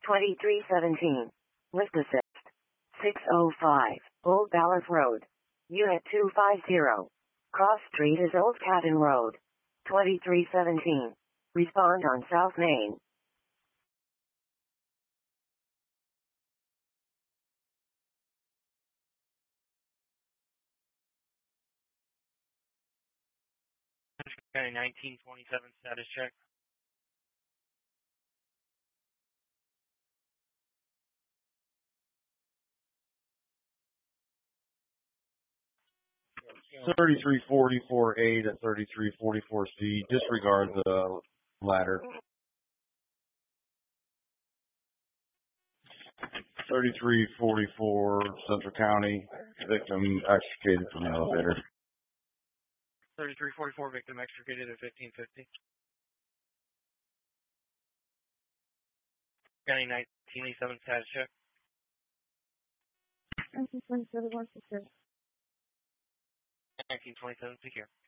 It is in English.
2317. Lift assist. 605. Old Ballas Road. Unit 250. Cross Street is Old Catton Road. 2317. Respond on South Main. Okay, 1927 status check. Thirty-three 44A to 3344C. Disregard the ladder. 3344 Central County. Victim extricated from the elevator. 3344 victim extricated at 1550. County 1987 status check. 1927, 1927 secure.